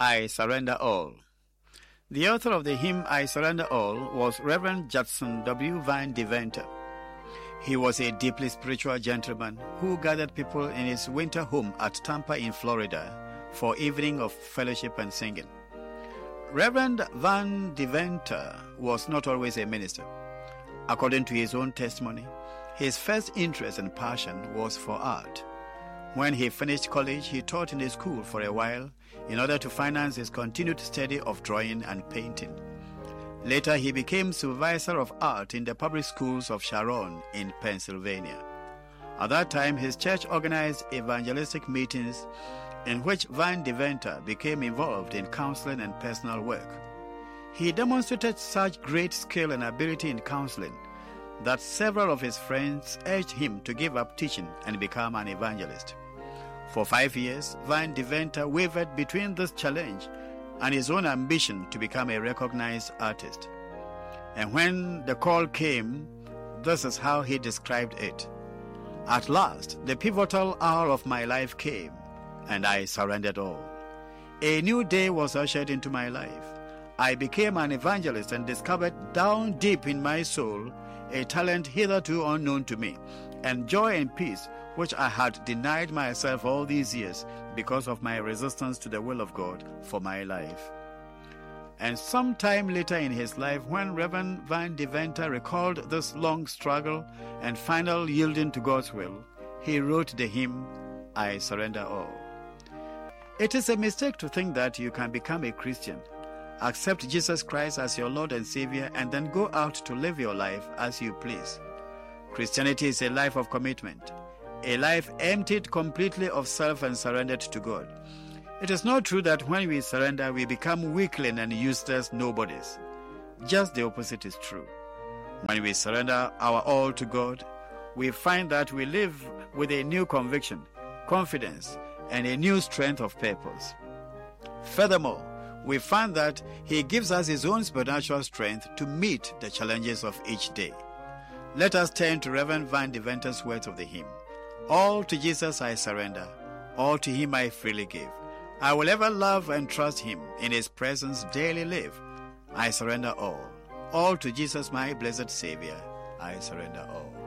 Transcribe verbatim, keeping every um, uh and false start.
I Surrender All. The author of the hymn I Surrender All was Reverend Judson W. Van Deventer. He was a deeply spiritual gentleman who gathered people in his winter home at Tampa in Florida for evening of fellowship and singing. Reverend Van Deventer was not always a minister. According to his own testimony, his first interest and passion was for art. When he finished college, he taught in a school for a while in order to finance his continued study of drawing and painting. Later, he became supervisor of art in the public schools of Sharon in Pennsylvania. At that time, his church organized evangelistic meetings in which Van Deventer became involved in counseling and personal work. He demonstrated such great skill and ability in counseling that several of his friends urged him to give up teaching and become an evangelist. For five years, Van Deventer wavered between this challenge and his own ambition to become a recognized artist. And when the call came, this is how he described it. At last, the pivotal hour of my life came, and I surrendered all. A new day was ushered into my life. I became an evangelist and discovered down deep in my soul a talent hitherto unknown to me, and joy and peace which I had denied myself all these years because of my resistance to the will of God for my life. And some time later in his life, when Reverend Van Deventer recalled this long struggle and final yielding to God's will, he wrote the hymn, I Surrender All. It is a mistake to think that you can become a Christian, accept Jesus Christ as your Lord and Savior, and then go out to live your life as you please. Christianity is a life of commitment, a life emptied completely of self and surrendered to God. It is not true that when we surrender, we become weakling and useless nobodies. Just the opposite is true. When we surrender our all to God, we find that we live with a new conviction, confidence, and a new strength of purpose. Furthermore, we find that He gives us His own supernatural strength to meet the challenges of each day. Let us turn to Reverend Van Deventer's words of the hymn. All to Jesus I surrender, all to Him I freely give. I will ever love and trust Him, in His presence daily live. I surrender all, all to Jesus my blessed Savior, I surrender all.